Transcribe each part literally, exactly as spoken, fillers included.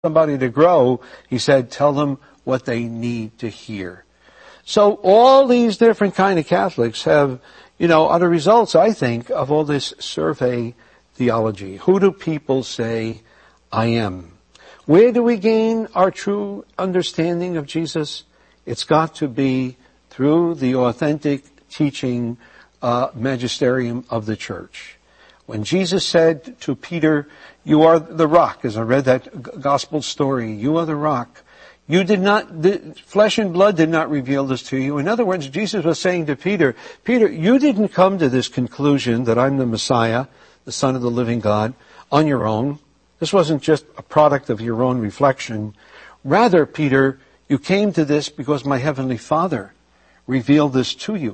somebody to grow, he said, tell them what they need to hear. So all these different kind of Catholics have, you know, are the results, I think, of all this survey theology. Who do people say I am? Where do we gain our true understanding of Jesus? It's got to be through the authentic teaching uh, magisterium of the church. When Jesus said to Peter, you are the rock, as I read that gospel story, you are the rock. You did not, the flesh and blood did not reveal this to you. In other words, Jesus was saying to Peter, Peter, you didn't come to this conclusion that I'm the Messiah, the Son of the living God, on your own. This wasn't just a product of your own reflection. Rather, Peter, you came to this because my heavenly Father revealed this to you.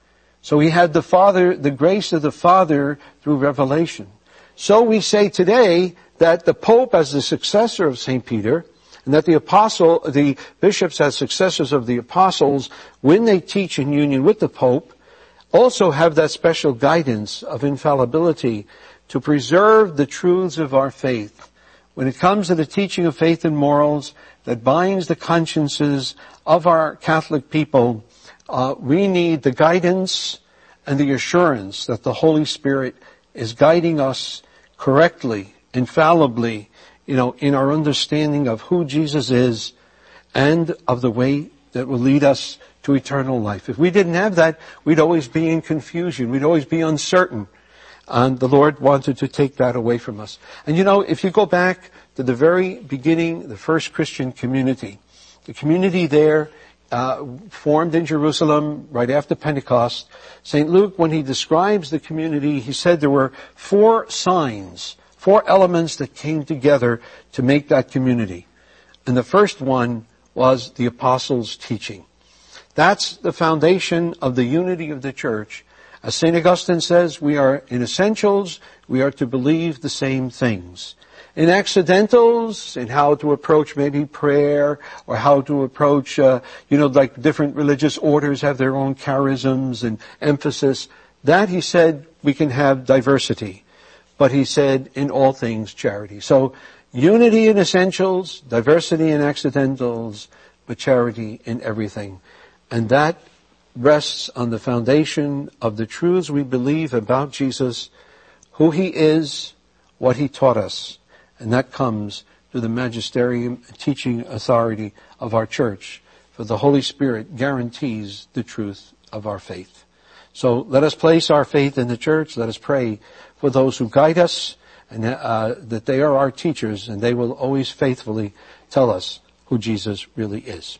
So he had the Father, the grace of the Father through revelation. So we say today that the Pope, as the successor of Saint Peter, and that the apostle, the bishops as successors of the apostles, when they teach in union with the Pope, also have that special guidance of infallibility to preserve the truths of our faith. When it comes to the teaching of faith and morals that binds the consciences of our Catholic people, uh, we need the guidance and the assurance that the Holy Spirit is guiding us correctly, infallibly, you know, in our understanding of who Jesus is and of the way that will lead us to eternal life. If we didn't have that, we'd always be in confusion. We'd always be uncertain. And the Lord wanted to take that away from us. And you know, if you go back to the very beginning, the first Christian community, the community there uh, formed in Jerusalem right after Pentecost, Saint Luke, when he describes the community, he said there were four signs, four elements that came together to make that community. And the first one was the apostles' teaching. That's the foundation of the unity of the church. As Saint Augustine says, we are, in essentials, we are to believe the same things. In accidentals, in how to approach maybe prayer, or how to approach, uh, you know, like different religious orders have their own charisms and emphasis. That, he said, we can have diversity. But he said, in all things, charity. So, unity in essentials, diversity in accidentals, but charity in everything. And that rests on the foundation of the truths we believe about Jesus, who he is, what he taught us. And that comes through the magisterium teaching authority of our church. For the Holy Spirit guarantees the truth of our faith. So let us place our faith in the church. Let us pray for those who guide us, and uh, that they are our teachers, and they will always faithfully tell us who Jesus really is.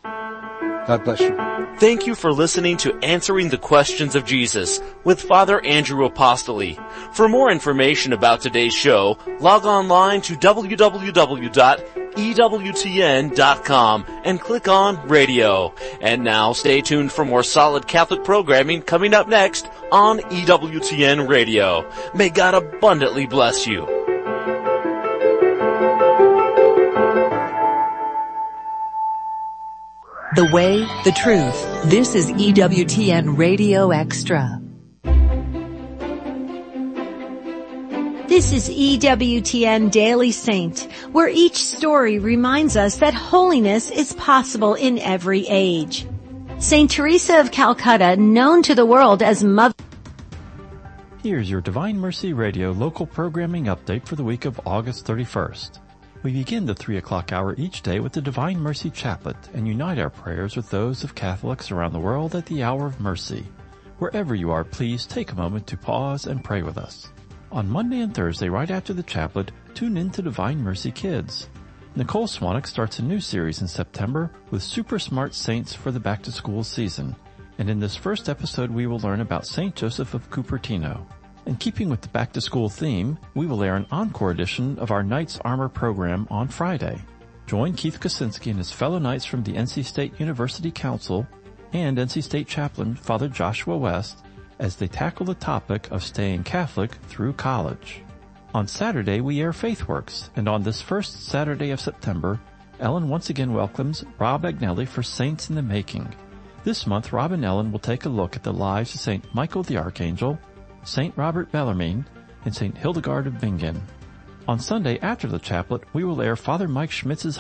God bless you. Thank you for listening to Answering the Questions of Jesus with Father Andrew Apostoli. For more information about today's show, log online to w w w dot e w t n dot com and click on Radio. And now stay tuned for more solid Catholic programming coming up next on E W T N Radio. May God abundantly bless you. The way, the truth. This is E W T N Radio Extra. This is E W T N Daily Saint, where each story reminds us that holiness is possible in every age. Saint Teresa of Calcutta, known to the world as Mother. Here's your Divine Mercy Radio local programming update for the week of August thirty-first. We begin the three o'clock hour each day with the Divine Mercy Chaplet and unite our prayers with those of Catholics around the world at the hour of mercy. Wherever you are, please take a moment to pause and pray with us. On Monday and Thursday, right after the chaplet, tune in to Divine Mercy Kids. Nicole Swanwick starts a new series in September with Super Smart Saints for the back-to-school season. And in this first episode, we will learn about Saint Joseph of Cupertino. In keeping with the back-to-school theme, we will air an encore edition of our Knights Armor program on Friday. Join Keith Kosinski and his fellow Knights from the N C State University Council and N C State Chaplain Father Joshua West as they tackle the topic of staying Catholic through college. On Saturday, we air FaithWorks, and on this first Saturday of September, Ellen once again welcomes Rob Agnelli for Saints in the Making. This month, Rob and Ellen will take a look at the lives of Saint Michael the Archangel, Saint Robert Bellarmine, and Saint Hildegard of Bingen. On Sunday after the chaplet, we will air Father Mike Schmitz's